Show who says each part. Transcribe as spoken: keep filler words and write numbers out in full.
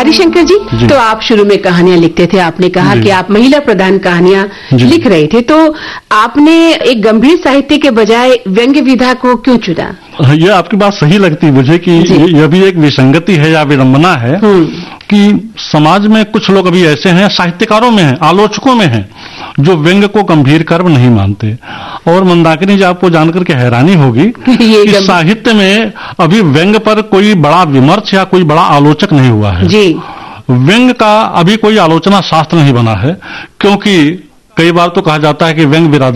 Speaker 1: हरिशंकर जी,
Speaker 2: जी।
Speaker 1: तो आप शुरू में कहानियां लिखते थे, आपने कहा कि आप महिला प्रधान कहानियां लिख रहे थे, तो आपने एक गंभीर साहित्य के बजाय व्यंग्य विधा को क्यों चुना?
Speaker 2: ये आपकी बात सही लगती है मुझे कि यह भी एक विसंगति है या विडंबना है कि समाज में कुछ लोग अभी ऐसे हैं, साहित्यकारों में हैं, आलोचकों में हैं, जो व्यंग्य को गंभीर कर्म नहीं मानते। और मंदाकिनी जी, आपको जानकर के हैरानी होगी कि साहित्य में अभी व्यंग्य पर कोई बड़ा विमर्श या कोई बड़ा आलोचक नहीं हुआ है
Speaker 1: जी।
Speaker 2: व्यंग्य का अभी कोई आलोचना शास्त्र नहीं बना है, क्योंकि कई बार तो कहा जाता है कि व्यंग्य बिरादरी